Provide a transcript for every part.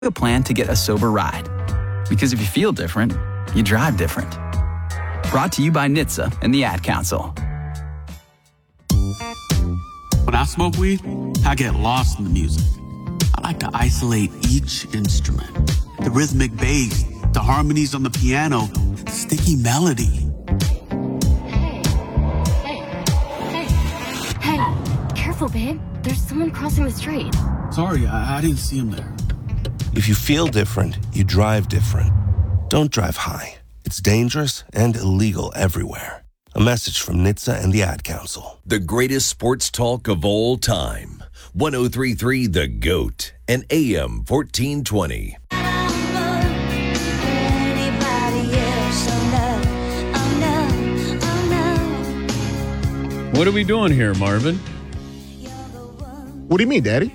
a plan to get a sober ride. Because if you feel different, you drive different. Brought to you by NHTSA and the Ad Council. When I smoke weed, I get lost in the music. I like to isolate each instrument. The rhythmic bass, the harmonies on the piano, the sticky melody. Hey, careful, babe. There's someone crossing the street. Sorry, I didn't see him there. If you feel different, you drive different. Don't drive high. It's dangerous and illegal everywhere. A message from NHTSA and the Ad Council. The greatest sports talk of all time. 103.3 The GOAT and AM 1420. What are we doing here, Marvin? What do you mean, Daddy?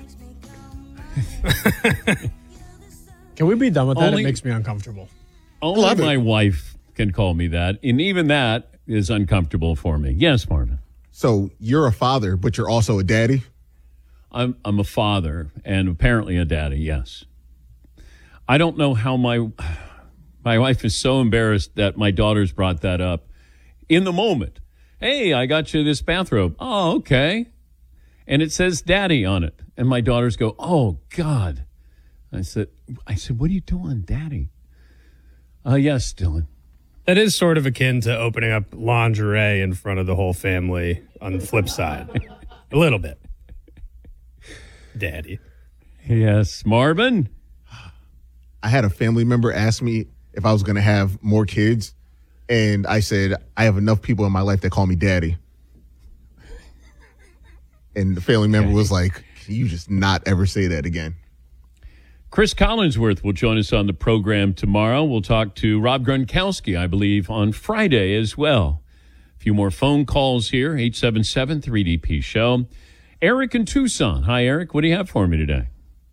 Can we be done with that? It makes me uncomfortable. Only my wife can call me that, and even that is uncomfortable for me. Yes, Marvin. So you're a father, but you're also a daddy? I'm a father and apparently a daddy, yes. I don't know how my wife is so embarrassed that my daughters brought that up in the moment. Hey, I got you this bathrobe. Oh, okay. And it says daddy on it. And my daughters go, oh, God. I said, what are you doing, daddy? Yes, Dylan. That is sort of akin to opening up lingerie in front of the whole family on the flip side. A little bit. Daddy. Yes, Marvin? I had a family member ask me if I was going to have more kids, and I said, I have enough people in my life that call me daddy. And the family member was like, can you just not ever say that again? Chris Collinsworth will join us on the program tomorrow. We'll talk to Rob Gronkowski, I believe, on Friday as well. A few more phone calls here, 877-3DP-SHOW. Eric in Tucson. Hi, Eric. What do you have for me today?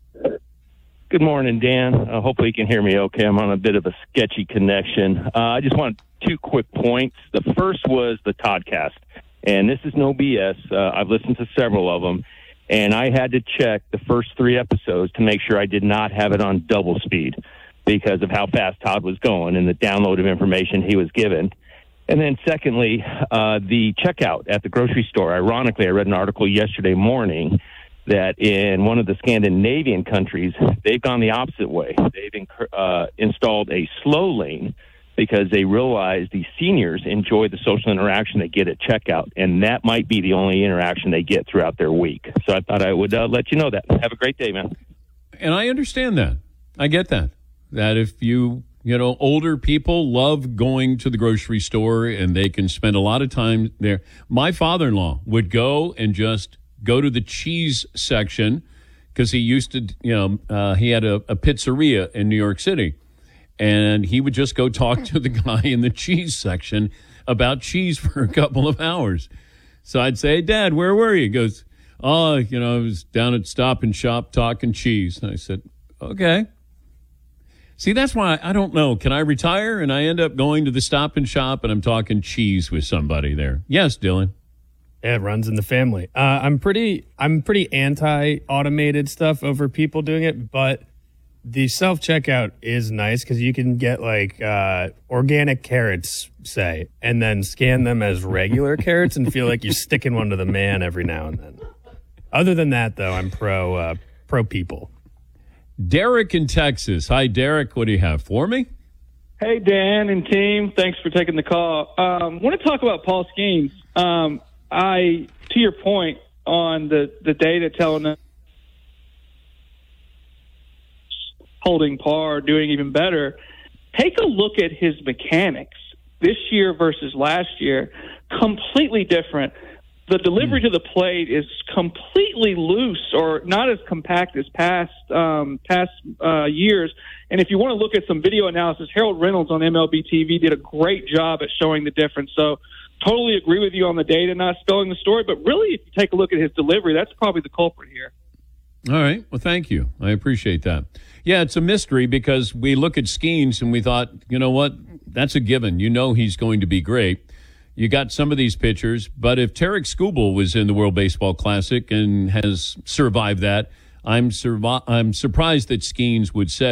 Good morning, Dan. Hopefully you can hear me okay. I'm on a bit of a sketchy connection. I just want 2 quick points. The first was the Toddcast, and this is no BS. I've listened to several of them, and I had to check the first 3 episodes to make sure I did not have it on double speed because of how fast Todd was going and the download of information he was given. And then secondly, the checkout at the grocery store. Ironically, I read an article yesterday morning that in one of the Scandinavian countries, they've gone the opposite way. They've installed a slow lane because they realize the seniors enjoy the social interaction they get at checkout, and that might be the only interaction they get throughout their week. So I thought I would let you know that. Have a great day, man. And I understand that. I get that. That if older people love going to the grocery store and they can spend a lot of time there. My father-in-law would go and just go to the cheese section because he used to, he had a pizzeria in New York City. And he would just go talk to the guy in the cheese section about cheese for a couple of hours. So I'd say, hey, Dad, where were you? He goes, I was down at Stop and Shop talking cheese. And I said, okay. See, that's why I don't know. Can I retire? And I end up going to the Stop and Shop and I'm talking cheese with somebody there. Yes, Dylan. Yeah, it runs in the family. I'm pretty anti-automated stuff over people doing it, but the self-checkout is nice because you can get organic carrots, say, and then scan them as regular carrots and feel like you're sticking one to the man every now and then. Other than that, though, I'm pro people. Derek in Texas. Hi, Derek. What do you have for me? Hey, Dan and team. Thanks for taking the call. I want to talk about Paul Skeens. To your point on the data telling us holding par, doing even better, take a look at his mechanics this year versus last year. Completely different. The delivery to the plate is completely loose or not as compact as past years. And if you want to look at some video analysis, Harold Reynolds on MLB TV did a great job at showing the difference. So totally agree with you on the data, not spelling the story. But really, if you take a look at his delivery, that's probably the culprit here. All right. Well, thank you. I appreciate that. Yeah, it's a mystery because we look at Skeens and we thought, you know what, that's a given. He's going to be great. You got some of these pitchers, but if Tarek Skubal was in the World Baseball Classic and has survived that, I'm surprised that Skeens would say